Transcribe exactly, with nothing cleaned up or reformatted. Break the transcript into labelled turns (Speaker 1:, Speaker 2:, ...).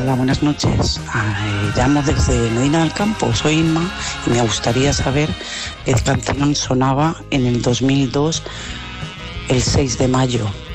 Speaker 1: Hola, buenas noches. Ay, llamo desde Medina del Campo, soy Inma y me gustaría saber qué canción sonaba en el dos mil dos, el seis de mayo.